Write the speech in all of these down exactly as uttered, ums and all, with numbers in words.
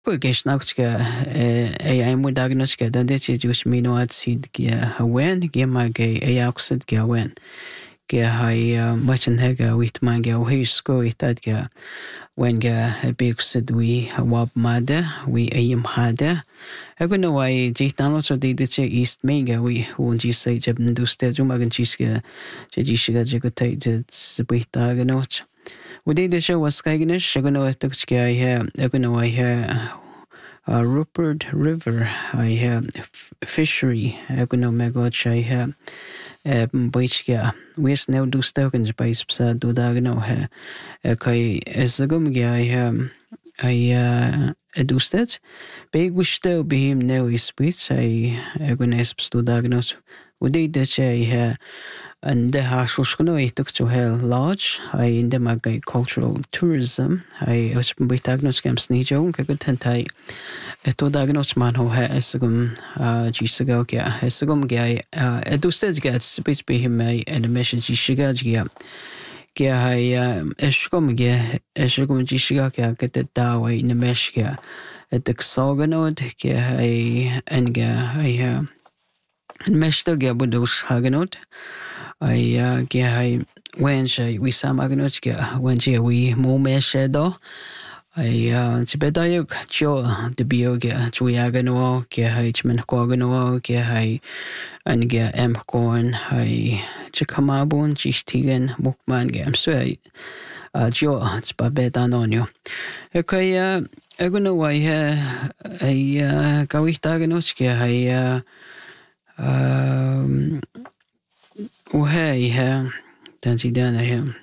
Kuikishnakchka e ai mudagnachka dandechi jush minuat sid kia hawen kia mage e auxid kia wen kia hai machan hega wit manga hisko itad kia wen ga bixid we wab mada we ayim hada aguna wai jitano so de de east mega we unji sai jab nduste jumagan chiska jishiga jigotay zbita ganoch Within the show was Skygenish, I'm going to talk I have, I'm going to I have uh, Rupert River, I have fishery, I'm going to make what I have. Boichka, West now do stokens by Spsa do Dagno ha. Okay, as the gumga I have, I uh, do stats. Big wish still be him now is speech, I agonesps do Dagnos. Would they that I have. And the Hashwashkuno, I took to Hell Lodge. I in the Magai cultural tourism. I was with Agnos Camps Nijo, Kagutentai. A to Dagnos man who has a gum, Gisagogia, has a gum guy. A do stage gets speech be him and a message Gishigagia. Gia, I Eshkom Gia, Eshkom Gishigakia, get the Dawa in the Meshkia. At the Xoganod, Gia, I and Gia, I have. And Meshtogia Budos Haganot. I uh, get I when she we some agnochka when she we more meshedo I uh tibetayuk jo the bioga chuyagano ke hachman kogano ke hai and get em corn I chikamabon chistigan mukman gam so uh jo it's babetanonio okay uh I don't know why I uh kawitaganochke I uh um Oh hey, uh, that's it done. I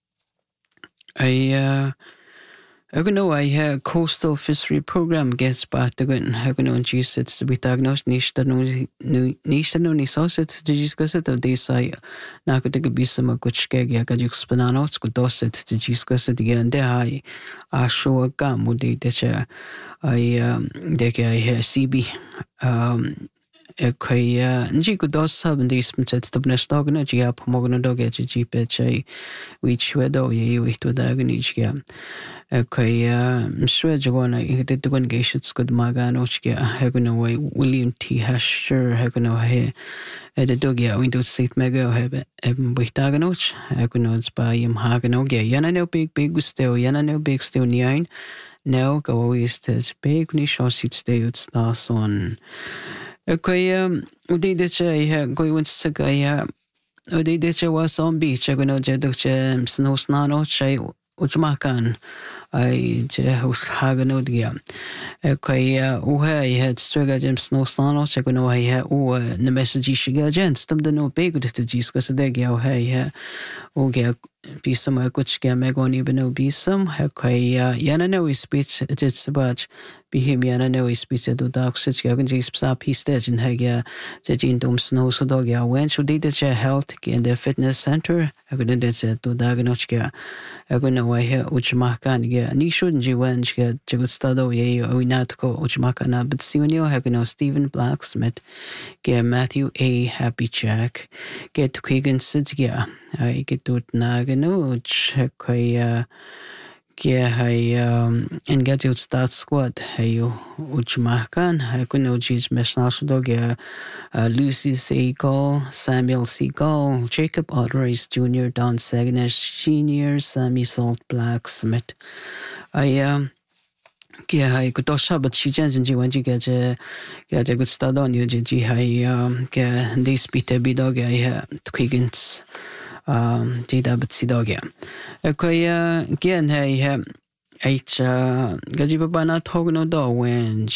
I uh, I don't know. I have coastal fishery program gets back to good. I don't know. Jesus, it's to be diagnosed. Nish no nish no ni sausage. Did you discuss it? Or they say, "Na could take a bit some good skeg. I got you spananos. Could dos it. Did you discuss it again? There I, I show a gum. Would they that I um, they I have C B um. Okay, uh, nji ko dos haben dis mit stop na stogna ji ap mogna doge ji pe chai which wedo ye you to da gni ji okay, uh, mswe jogona ikte to gon geshits good magano chi hegno way William T Hester hegno he ed dogia windows sit mega have em bitaganoch hegno by im hagano ge yana no big big still yana no big still nine now go is this big ni show sit stay it's last one. Okay, um, we did say, uh, going to say, uh, we did say was on beach. I'm going to do some snow snano, say, Uchmakan. I just have no idea. Okay, uh, I had struggled in snow snano, check on I had, oh, the message she got gents, them the no big with the G's, because they go, hey, oh, get be some a good scam, I don't even know be some. Okay, uh, Yana no speech, it's about be him, Yana no speech at the dark sits, you can just stop his stage and Hagia, judging them snow so dog, ya when should they did your health in the fitness center? I couldn't did it to Daganochka. I couldn't know why here, Uchmakan, yeah, and he shouldn't you when she got to study, yeah, or not go Uchmakana, but see when you have no Stephen Blacksmith, get Matthew A. Happy Jack, get to Keegan sits, yeah. I get to Nagano, check I yeah, I um and get you start squad. Hey, Uchmakan, I couldn't know G's Meshnash dog, yeah, Lucy Seagull, Samuel Seagull, Jacob Otteris Junior, Don Saginash Senior, Sammy Salt Blacksmith. I um. Yeah, I could also, but she changed when you get a get a good start on you. G, I um get this bit a bit dog. I have Quiggins. Um, Jida but Sidogia. Okay, uh, again, hey, H. Gazibana Togno do when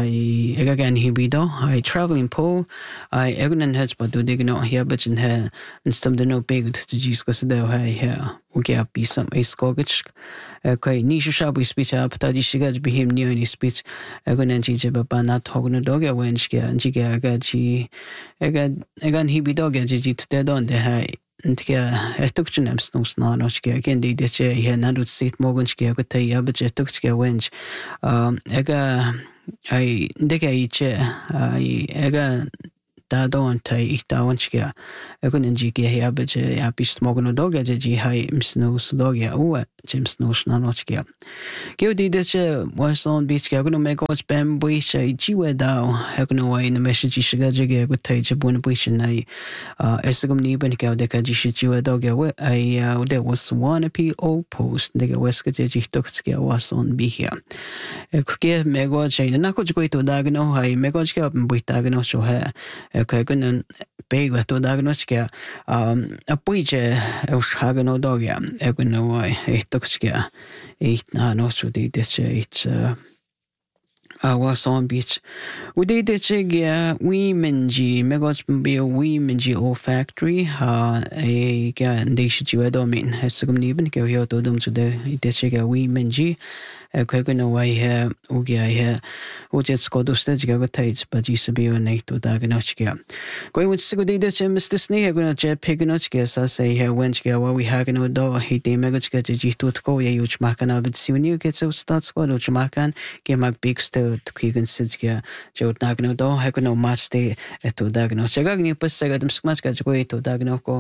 I again he be do. I travel in Pole. I egnan heads but do dig not here, but in her and some the no big to G's because they hey here. Okay, up be some a skogich. Okay, Nisha shall we speech up, Tadi Shiga be him near any speech. Egan G. Babana Togno dog when she and she got she again again he be dog at G to dead on the high. Ntia etukchen am snow snanochke again de de he nadut sit mogonchke agata yabach etukchke wench um ega I dega iche I ega ita don tai ita onchkia egun njiki ya beje ya bis morgen doga je ji hai msno sdogia u james no snanochkia Geo di de was on beach ga no me goch bem buisha jiwe dao egun wa in message shiga je go tai je bun buisha nai esgum ni ben ga de ka ji jiwe doga we I there was one p o post de ga weska je ji tokskia was on be here Kuke me goch na ko ko to dagno hai me goch ga buitagno so ha ka gun pego to dagnoskia um a puije us hagano dogia egun no e tokskia e na no so de de it's I was on beach. We did the chig we menji megos be a we menji o factory ha a gan de shiju domin has gum niben go yo to dum to the de chig we menji a kwagun away here ugia here o jet skoduste ga tait but used to be on night to dagnochkia going with sigudi de Mister Snee gonna jet pignochkia sa say here wenchkia wa we hagen o do he de megochka ji to go ye uch makana but see when you get so start squad uch makan ge mag big still to kigen sitkia jo dagno do hagen o match de to dagno chagag ni pas sagadum smaska jo to dagno ko